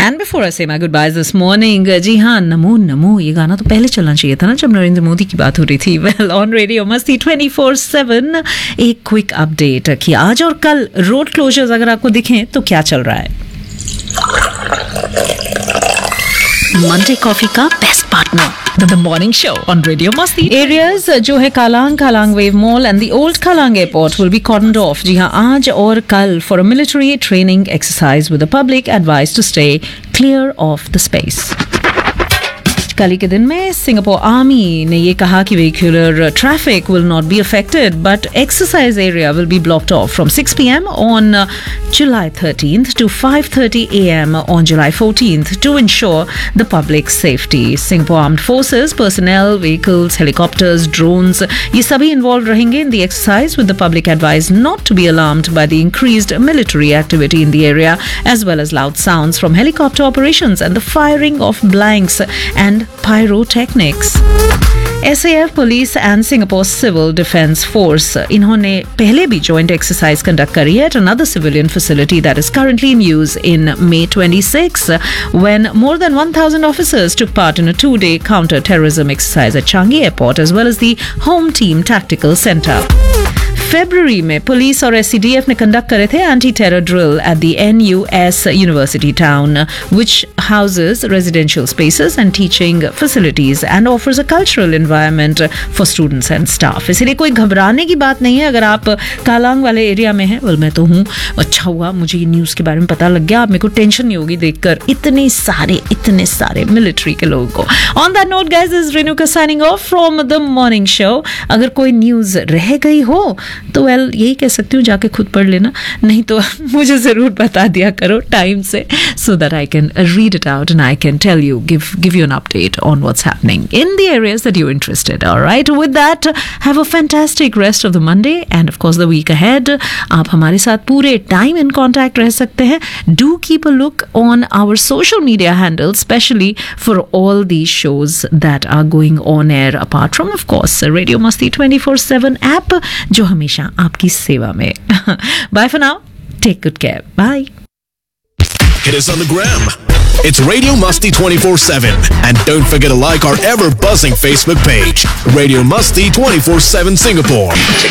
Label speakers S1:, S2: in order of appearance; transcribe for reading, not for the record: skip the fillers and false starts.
S1: And before I say my goodbyes this morning, जी हाँ, नमो नमो ये गाना तो पहले चलना चाहिए था ना जब नरेंद्र मोदी की बात हो रही थी. Well, on Radio Masti 24/7 एक क्विक अपडेट कि आज और कल रोड क्लोजर्स अगर आपको दिखें तो क्या चल रहा है. मंडे कॉफी का best partner The Morning Show on Radio Masti. Areas जो है Kalang Wave Mall and the Old Kalang Airport will be cordoned off. जी हाँ, आज और कल for a military training exercise with the public advised to stay clear of the space. कल के दिन में सिंगापुर आर्मी ने ये कहा कि vehicular traffic will not be affected, but exercise area will be blocked off from 6 p.m. on July 13th to 5:30 a.m. on July 14th to ensure the public safety. Singapore Armed Forces personnel, vehicles, helicopters, drones, ये सभी involved रहेंगे in the exercise, with the public advised not to be alarmed by the increased military activity in the area, as well as loud sounds from helicopter operations and the firing of blanks and pyrotechnics. SAF Police and Singapore Civil Defence Force इन्होंने पहले भी joint exercise conduct करी है at another civilian facility that is currently in use in May 26 when more than 1,000 officers took part in a 2-day counter-terrorism exercise at Changi Airport as well as the Home Team Tactical Centre. February में police और SCDF ने conduct करे थे anti terror drill at the NUS University Town, which houses residential spaces and teaching facilities and offers a cultural environment for students and staff. इसलिए कोई घबराने की बात नहीं है अगर आप कालांग वाले एरिया में हैं. मैं तो हूँ. अच्छा हुआ मुझे ये न्यूज़ के बारे में पता लग गया. आप मेरे को टेंशन नहीं होगी देखकर इतने सारे मिलिट्री के लोगों को. On that note, guys, this is Renuka signing off from the morning show. अगर कोई न्यूज़ रह गई हो तो वेल यही कह सकती हूँ जाके खुद पढ़ लेना, नहीं तो मुझे ज़रूर बता दिया करो टाइम से, so that I can read it out and I can tell you, give you an update on what's happening in the areas that you're interested. All right, with that, have a fantastic rest of the Monday and of course the week ahead. आप हमारे साथ पूरे time in contact रह सकते हैं. Do keep a look on our social media handles, especially for all these shows that are going on air, apart from of course Radio Masti 24/7 app जो हमेशा आपकी सेवा में. Bye for now. Take good care. Bye.
S2: Hit us on the gram. It's Radio Masti 24/7. And don't forget to like our ever buzzing Facebook page, Radio Masti 24/7 Singapore.